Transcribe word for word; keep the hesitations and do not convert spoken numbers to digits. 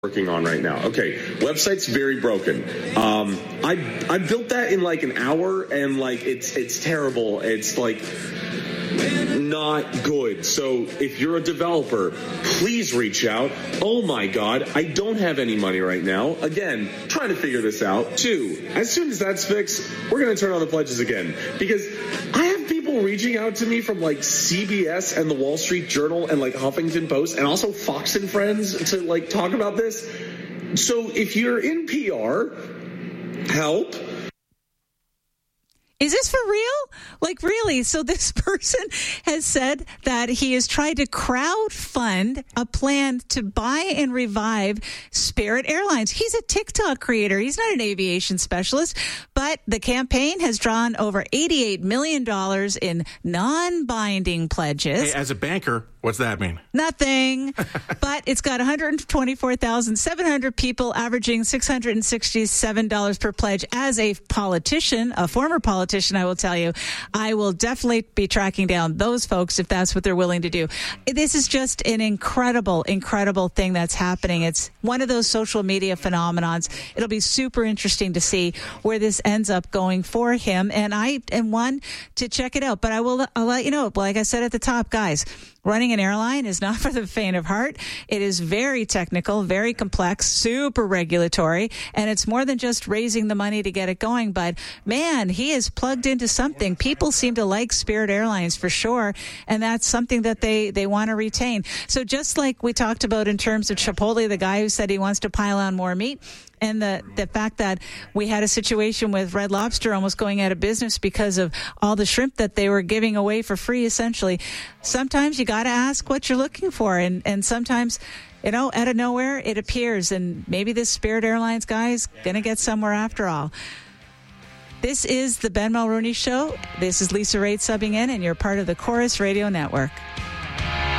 working on right now. Okay, website's very broken. Um, I I built that in like an hour, and like it's it's terrible. It's like not good. So if you're a developer, please reach out. Oh my God, I don't have any money right now. Again, trying to figure this out. Two, as soon as that's fixed, we're going to turn on the pledges again, because I have people reaching out to me from like C B S and the Wall Street Journal and like Huffington Post and also Fox and Friends to like talk about this. So if you're in P R, help. Is this for real? Like, really? So this person has said that he has tried to crowdfund a plan to buy and revive Spirit Airlines. He's a TikTok creator. He's not an aviation specialist, but the campaign has drawn over eighty-eight million dollars in non-binding pledges. Hey, as a banker, what's that mean? Nothing. But it's got one hundred twenty-four thousand seven hundred people, averaging six hundred sixty-seven dollars per pledge. As a politician, a former politician, I will tell you, I will definitely be tracking down those folks if that's what they're willing to do. This is just an incredible, incredible thing that's happening. It's one of those social media phenomenons. It'll be super interesting to see where this ends up going for him. And I am one to check it out. But I will I'll let you know, like I said at the top, guys, running an airline is not for the faint of heart. It is very technical, very complex, super regulatory, and it's more than just raising the money to get it going. But, man, he is plugged into something. People seem to like Spirit Airlines for sure, and that's something that they, they want to retain. So just like we talked about in terms of Chipotle, the guy who said he wants to pile on more meat, and the, the fact that we had a situation with Red Lobster almost going out of business because of all the shrimp that they were giving away for free, essentially. Sometimes you got to ask what you're looking for. And, and sometimes, you know, out of nowhere, it appears. And maybe this Spirit Airlines guy is going to get somewhere after all. This is the Ben Mulroney Show. This is Lisa Raitt subbing in, and you're part of the Chorus Radio Network.